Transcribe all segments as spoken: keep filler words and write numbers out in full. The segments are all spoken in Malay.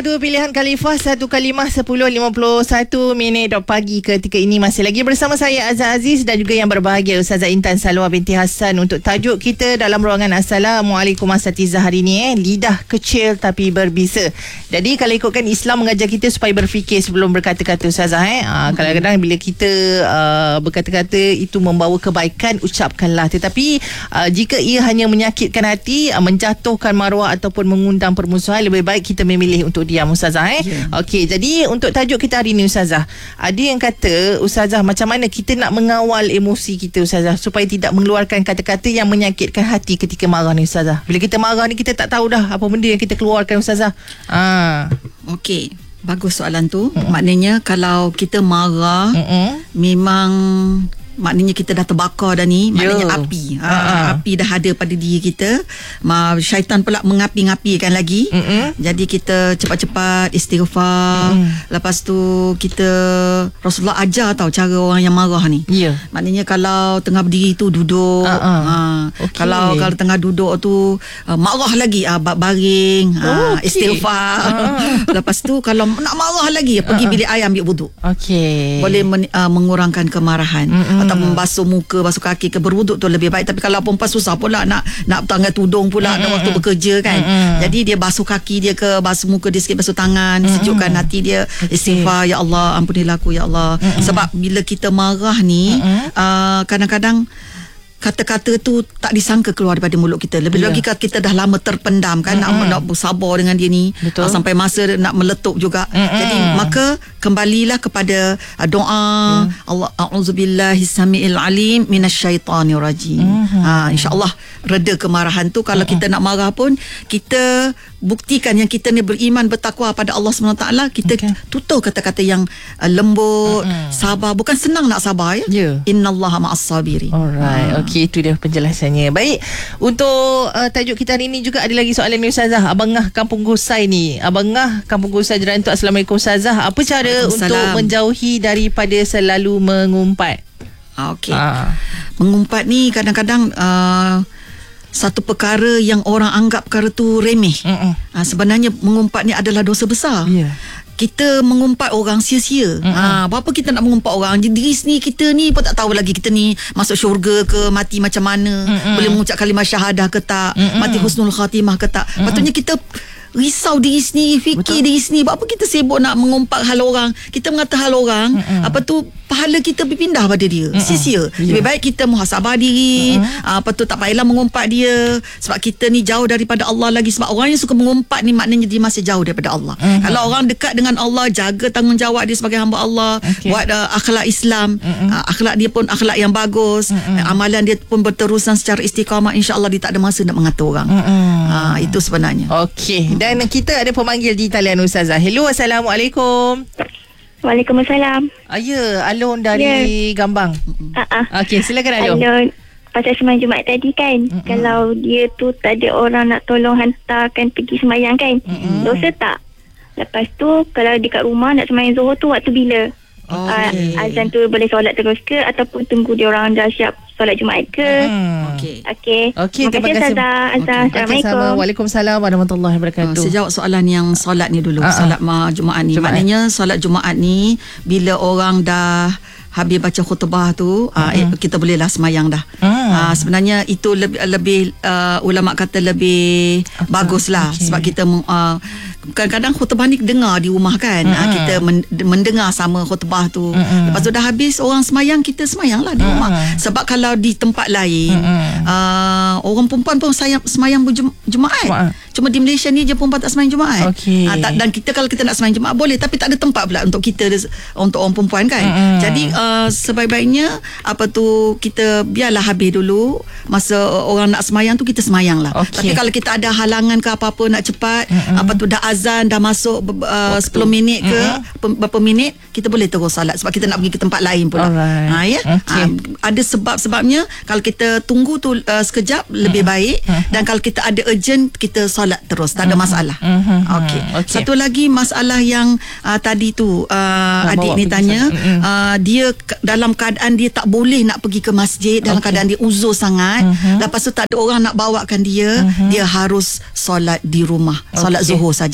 Dua pilihan Khalifah, satu kalimah sepuluh lima puluh satu minit pagi ketika ini masih lagi bersama saya Azhar Aziz dan juga yang berbahagia Ustazah Intan Salwa binti Hassan untuk tajuk kita dalam ruangan Assalamualaikum Asatizah hari ini eh lidah kecil tapi berbisa. Jadi kalau ikutkan Islam mengajar kita supaya berfikir sebelum berkata-kata Ustazah eh uh, kadang-kadang bila kita uh, berkata-kata itu membawa kebaikan, ucapkanlah, tetapi uh, jika ia hanya menyakitkan hati, uh, menjatuhkan maruah ataupun mengundang permusuhan, lebih baik kita memilih untuk diam Ustazah eh. Yeah. Okey, jadi untuk tajuk kita hari ni Ustazah, ada yang kata Ustazah macam mana kita nak mengawal emosi kita Ustazah supaya tidak mengeluarkan kata-kata yang menyakitkan hati ketika marah ni Ustazah. Bila kita marah ni kita tak tahu dah apa benda yang kita keluarkan Ustazah. Ah. Okey, bagus soalan tu. Mm-mm. Maknanya kalau kita marah, Mm-mm. memang maknanya kita dah terbakar dah ni. Maknanya Yo. api ha, uh-huh. api dah ada pada diri kita. Ma, syaitan pula mengapi-ngapikan lagi. Mm-mm. Jadi kita cepat-cepat istighfar. Mm. Lepas tu kita Rasulullah ajar tahu cara orang yang marah ni. Yeah. Maknanya kalau tengah berdiri tu duduk. Uh-huh. ha, okay. Kalau kalau tengah duduk tu uh, marah lagi, uh, baring, uh, okay. istighfar. Uh-huh. Lepas tu kalau nak marah lagi, pergi uh-huh. bilik air ambil wuduk. Okay. Boleh men, uh, mengurangkan kemarahan. Mm-mm. Atau membasuh muka, basuh kaki ke, berwuduk tu lebih baik. Tapi kalau perempuan susah pula nak nak tanggal tudung pula mm-hmm. waktu bekerja kan. Mm-hmm. Jadi dia basuh kaki dia ke, basuh muka dia sikit, basuh tangan, mm-hmm. sejukkan hati dia. Okay. Istighfar, ya Allah ampunilah aku ya Allah. Mm-hmm. Sebab bila kita marah ni, mm-hmm. uh, kadang-kadang kata-kata tu tak disangka keluar daripada mulut kita. Lebih yeah. lagi kalau kita dah lama terpendam kan, mm-hmm. nak, nak bersabar dengan dia ni. Betul. Sampai masa nak meletup juga. Mm-hmm. Jadi maka kembalilah kepada uh, doa. Yeah. Allah a'udzubillahi samiil alim minasyaitanir rajim. Mm-hmm. Ha, insya-Allah reda kemarahan tu. Kalau mm-hmm. kita nak marah pun, kita buktikan yang kita ni beriman, bertakwa pada Allah subhanahu wa taala. Kita okay. tutur kata-kata yang uh, lembut, mm-hmm. sabar. Bukan senang nak sabar ya. Yeah. Innallaha ma'as sabirin. Alright. Ha. Okey, itu dia penjelasannya. Baik, untuk uh, tajuk kita hari ini juga ada lagi soalan ni Ustazah. Abang Ngah Kampung Gusai ni. Abang Ngah Kampung Gusai Jerantuk. Assalamualaikum Ustazah. Apa cara untuk menjauhi daripada selalu mengumpat? Ah, Okey. Ah. Mengumpat ni kadang-kadang uh, satu perkara yang orang anggap perkara tu remeh. Uh, sebenarnya mengumpat ni adalah dosa besar. Yeah. Kita mengumpat orang sia-sia. Mm-hmm. Ha, berapa kita nak mengumpat orang? Diri sendiri kita ni pun tak tahu lagi kita ni masuk syurga ke, mati macam mana, mm-hmm. boleh mengucap kalimah syahadah ke tak, mm-hmm. mati husnul khatimah ke tak. Mm-hmm. Patutnya kita risau diri sendiri, fikir Betul. diri sendiri. Apa kita sibuk nak mengumpat hal orang? Kita mengata hal orang, mm-hmm. apa tu pahala kita berpindah pada dia. Mm-hmm. Sia-sia. Yeah. Lebih baik kita muhasabah diri. Mm-hmm. Apa tu tak payahlah mengumpat dia, sebab kita ni jauh daripada Allah lagi. Sebab orang yang suka mengumpat ni maknanya dia masih jauh daripada Allah. Mm-hmm. Kalau orang dekat dengan Allah, jaga tanggungjawab dia sebagai hamba Allah, okay. buat uh, akhlak Islam, mm-hmm. uh, akhlak dia pun akhlak yang bagus, mm-hmm. uh, amalan dia pun berterusan secara istiqamah, insya-Allah dia tak ada masa nak mengatur orang. Mm-hmm. uh, Itu sebenarnya. Okey. Dan kita ada pemanggil di talian Ustazah. Hello, Assalamualaikum. Waalaikumsalam. Ah, ya, Alun dari yeah. Gambang. Uh-uh. Okey, silakan Alun. Alun, pasal sembahyang Jumaat tadi kan, mm-mm. kalau dia tu tak ada orang nak tolong hantarkan pergi sembahyang kan, mm-mm. dosa tak? Lepas tu kalau dekat rumah nak sembahyang Zuhur tu waktu bila? Oh, okay. uh, azan tu boleh solat terus ke ataupun tunggu dia orang dah siap solat Jumaat ke? Hmm. Okey. Okey. Okey, terima kasih Azhar. Okay. Assalamualaikum. Waalaikumsalam warahmatullahi wabarakatuh. Uh, saya jawab soalan yang solat ni dulu. Uh-uh. Solat ma Jumaat ni. Jumaat. Maknanya solat Jumaat ni bila orang dah habis baca khutbah tu, uh-huh. uh, kita bolehlah semayang dah. Uh-huh. Uh, sebenarnya itu lebih, lebih uh, ulama kata lebih okay. baguslah, okay. sebab kita uh, kadang-kadang khutbah ni dengar di rumah kan. Uh-huh. Uh, kita men- mendengar sama khutbah tu. Uh-huh. Lepas tu dah habis orang semayang, kita semayanglah di rumah. Uh-huh. Sebab kalau di tempat lain, uh-huh. uh, orang perempuan pun sayang semayang berjum- Jumaat. Uh-huh. Cuma di Malaysia ni je perempuan tak semayang Jumaat. Okay. Uh, tak, dan kita kalau kita nak semayang Jumaat boleh, tapi tak ada tempat pula untuk kita, untuk orang perempuan kan. Uh-huh. Jadi uh, sebaik-baiknya apa tu kita biarlah habis dulu masa orang nak semayang tu, kita semayang lah. Okay. Tapi kalau kita ada halangan ke apa-apa nak cepat, uh-huh. apa tu dah azan dah masuk uh, sepuluh minit ke, uh-huh. berapa minit, kita boleh terus salat sebab kita nak pergi ke tempat lain pula. Ha, ya? Okay. Ha, ada sebab-sebabnya. Kalau kita tunggu tu uh, sekejap lebih uh-huh. baik, uh-huh. dan kalau kita ada urgent kita solat terus, tak ada uh-huh. masalah. Uh-huh. Okey. Okay. Satu lagi masalah yang uh, tadi tu uh, adik ni tanya, uh-huh. uh, dia dalam keadaan dia tak boleh nak pergi ke masjid, dalam okay. keadaan dia uzur sangat, uh-huh. lepas tu tak ada orang nak bawakan dia, uh-huh. dia harus solat di rumah, solat okay. zuhur saja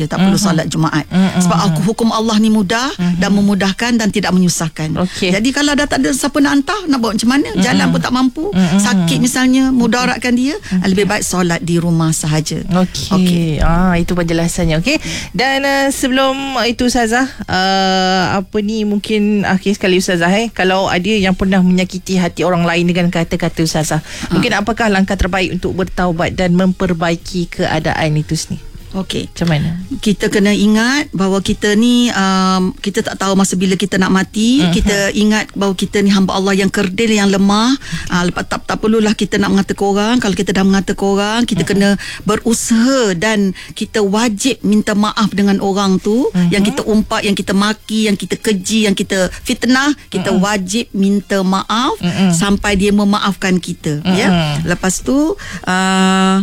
saja, tak uh-huh. perlu solat Jumaat. Uh-huh. Sebab aku, hukum Allah ni mudah uh-huh. dan memudahkan dan tidak menyusahkan. Okay. Jadi kalau dah tak ada siapa nak hantar, nak buat macam mana? Uh-huh. Jalan pun tak mampu, uh-huh. sakit misalnya, mudaratkan dia, uh-huh. lebih baik solat di rumah sahaja. Okey. Okay. Ah, itu penjelasannya. Okey. Dan uh, sebelum itu Ustazah, uh, apa ni mungkin akhir sekali Ustazah, eh kalau ada yang pernah menyakiti hati orang lain dengan kata-kata Ustazah, uh. mungkin apakah langkah terbaik untuk bertaubat dan memperbaiki keadaan itu sendiri? Okey. Macam mana? Kita kena ingat bahawa kita ni um, kita tak tahu masa bila kita nak mati. Uh-huh. Kita ingat bahawa kita ni hamba Allah yang kerdil, yang lemah. Uh, lepas tak tak perlulah kita nak mengata korang. Kalau kita dah mengata korang, kita uh-huh. kena berusaha dan kita wajib minta maaf dengan orang tu, uh-huh. yang kita umpat, yang kita maki, yang kita keji, yang kita fitnah, kita uh-huh. wajib minta maaf uh-huh. sampai dia memaafkan kita, uh-huh. ya. Lepas tu uh,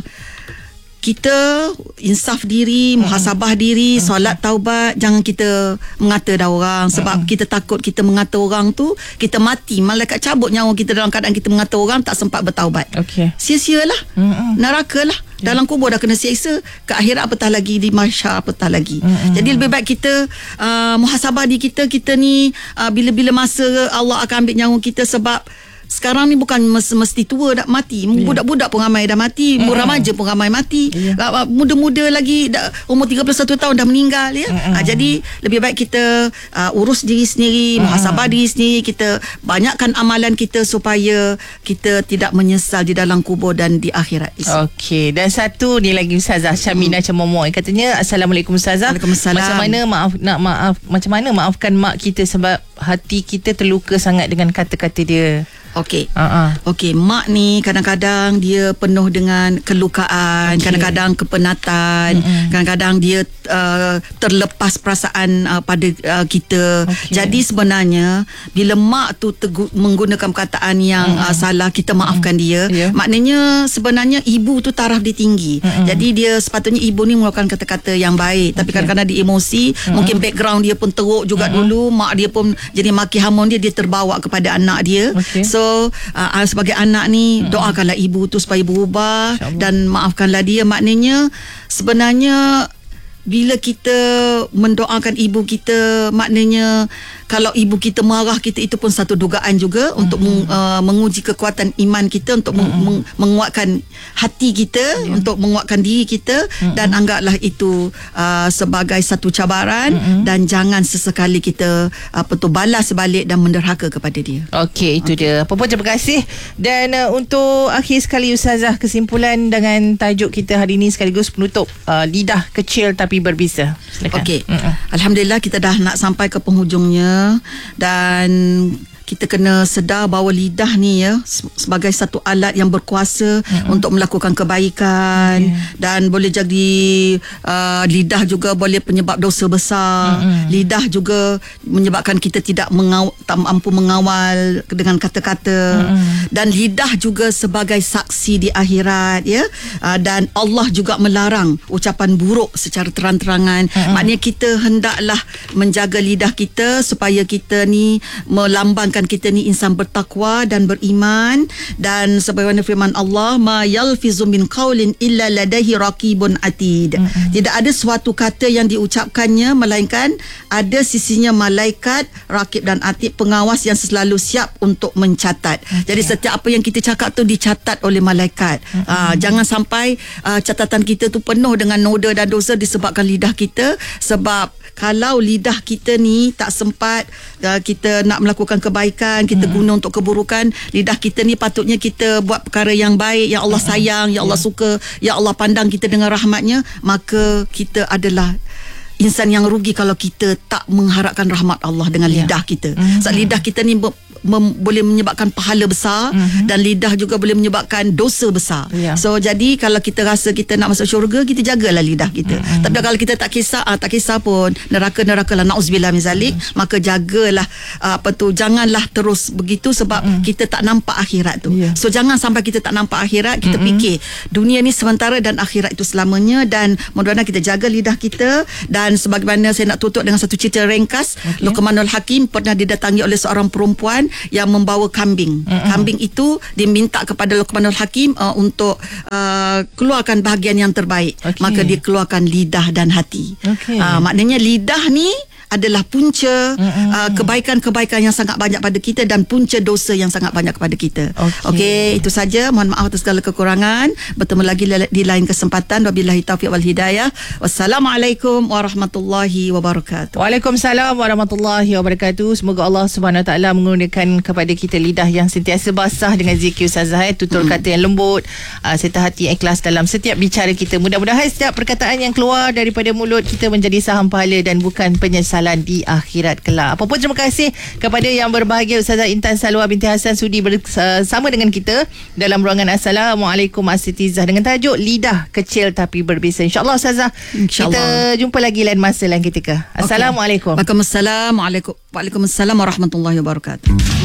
kita insaf diri, muhasabah diri, solat taubat. Jangan kita mengata dah orang. Sebab uh-uh. kita takut kita mengata orang tu, kita mati, malaikat cabut nyawa kita dalam keadaan kita mengata orang, tak sempat bertaubat. Okay. Sia-sialah, uh-uh. neraka lah. Yeah. Dalam kubur dah kena siksa, ke akhirat apatah lagi, di mahsyar apatah lagi. uh-uh. Jadi lebih baik kita uh, muhasabah diri kita. Kita ni uh, bila-bila masa Allah akan ambil nyawa kita. Sebab sekarang ni bukan mesti tua dah mati. Yeah. Budak-budak pun ramai dah mati. Mm-hmm. Remaja pun ramai mati. Yeah. Muda-muda lagi dah, umur tiga puluh satu tahun dah meninggal, ya. Mm-hmm. Ha, jadi lebih baik kita uh, urus diri sendiri, mm-hmm. muhasabah diri sendiri, kita banyakkan amalan kita supaya kita tidak menyesal di dalam kubur dan di akhirat. Okey, dan satu ni lagi Ustazah Syamina mm. Cemomoy katanya, Assalamualaikum Ustazah. Waalaikumsalam. Macam mana maaf nak maaf macam mana maafkan mak kita sebab hati kita terluka sangat dengan kata-kata dia. Okey. Uh-uh. Okey, mak ni kadang-kadang dia penuh dengan kelukaan, okay. kadang-kadang kepenatan, mm-hmm. kadang-kadang dia uh, terlepas perasaan uh, pada uh, kita. Okay. Jadi sebenarnya bila mak tu tegu- menggunakan perkataan yang mm-hmm. uh, salah, kita maafkan mm-hmm. dia. Yeah. Maknanya sebenarnya ibu tu taraf dia tinggi. Mm-hmm. Jadi dia sepatutnya ibu ni mengeluarkan kata-kata yang baik, tapi okay. kadang-kadang dia emosi, mm-hmm. mungkin background dia pun teruk juga mm-hmm. dulu, mak dia pun jadi maki hamun dia, dia terbawa kepada anak dia. Okay. So So uh, sebagai anak ni, hmm. doakanlah ibu tu supaya berubah dan maafkanlah dia. Maknanya sebenarnya bila kita mendoakan ibu kita, maknanya kalau ibu kita marah kita, itu pun satu dugaan juga mm-hmm. untuk meng, uh, menguji kekuatan iman kita, untuk mm-hmm. meng, menguatkan hati kita, yeah. untuk menguatkan diri kita, mm-hmm. dan anggaplah itu uh, sebagai satu cabaran, mm-hmm. dan jangan sesekali kita apa tu balas balik dan menderhaka kepada dia. Okey, itu okay. dia. Apa pun terima kasih. Dan uh, untuk akhir sekali Ustazah, kesimpulan dengan tajuk kita hari ini sekaligus penutup, uh, lidah kecil tapi berbisa. Silakan. Okey. Mm-hmm. Alhamdulillah kita dah nak sampai ke penghujungnya. Dan kita kena sedar bahawa lidah ni ya sebagai satu alat yang berkuasa mm-hmm. untuk melakukan kebaikan, yeah. dan boleh jadi uh, lidah juga boleh penyebab dosa besar. Mm-hmm. Lidah juga menyebabkan kita tidak mengaw- tak mampu mengawal dengan kata-kata. Mm-hmm. Dan lidah juga sebagai saksi di akhirat, ya. Uh, dan Allah juga melarang ucapan buruk secara terang-terangan. Mm-hmm. Maknanya kita hendaklah menjaga lidah kita supaya kita ni melambangkan kita ni insan bertakwa dan beriman. Dan sebagaimana firman Allah, ma yalfizu min qaulin illa ladaihi raqibun atid. Mm-hmm. Tidak ada suatu kata yang diucapkannya melainkan ada sisinya malaikat raqib dan atid, pengawas yang selalu siap untuk mencatat. Okay. Jadi setiap apa yang kita cakap tu dicatat oleh malaikat. Mm-hmm. Uh, jangan sampai uh, catatan kita tu penuh dengan noda dan dosa disebabkan lidah kita. Sebab kalau lidah kita ni tak sempat uh, kita nak melakukan kebaikan, kita hmm. guna untuk keburukan, lidah kita ni patutnya kita buat perkara yang baik, yang Allah sayang, yang Allah suka, yang Allah pandang kita dengan rahmatnya, maka kita adalah insan yang rugi kalau kita tak mengharapkan rahmat Allah dengan yeah. lidah kita. Mm-hmm. Sebab lidah kita ni ber, mem, boleh menyebabkan pahala besar, mm-hmm. dan lidah juga boleh menyebabkan dosa besar. Yeah. So jadi kalau kita rasa kita nak masuk syurga, kita jagalah lidah kita. Mm-hmm. Tapi kalau kita tak kisah, ah, tak kisah pun neraka-neraka lah, na'udzubillah min zalik, mm-hmm. maka jagalah ah, apa tu, janganlah terus begitu sebab mm-hmm. kita tak nampak akhirat tu. Yeah. So jangan sampai kita tak nampak akhirat, kita mm-hmm. fikir dunia ni sementara dan akhirat itu selamanya. Dan mudah-mudahan kita jaga lidah kita. Dan sebagaimana saya nak tutup dengan satu cerita ringkas, okay. Luqmanul Hakim pernah didatangi oleh seorang perempuan yang membawa kambing. Mm-hmm. Kambing itu diminta kepada Luqmanul Hakim uh, untuk uh, keluarkan bahagian yang terbaik. Okay. Maka dia keluarkan lidah dan hati. Okay. Uh, maknanya lidah ni adalah punca mm-hmm. uh, kebaikan-kebaikan yang sangat banyak pada kita dan punca dosa yang sangat banyak kepada kita. Okey, okay, itu saja. Mohon maaf atas segala kekurangan. Bertemu lagi di lain kesempatan. Wabillahi taufiq wal hidayah. Wassalamualaikum warahmatullahi wabarakatuh. Waalaikumsalam warahmatullahi wabarakatuh. Semoga Allah Subhanahu Wa Taala menggunakan kepada kita lidah yang sentiasa basah dengan zikir Ustazah, eh, tutur mm. kata yang lembut, uh, serta hati ikhlas dalam setiap bicara kita. Mudah-mudahan setiap perkataan yang keluar daripada mulut kita menjadi saham pahala dan bukan penyesalan di akhirat kelak. Apa pun, terima kasih kepada yang berbahagia Ustazah Intan Salwa binti Hassan sudi bersama dengan kita dalam ruangan Assalamualaikum Asitizah dengan tajuk Lidah Kecil Tapi Berbisa. InsyaAllah Ustazah, Insya kita jumpa lagi lain masa lain ketika. Assalamualaikum. Okay. Waalaikumsalam. Waalaikumsalam warahmatullahi wabarakatuh.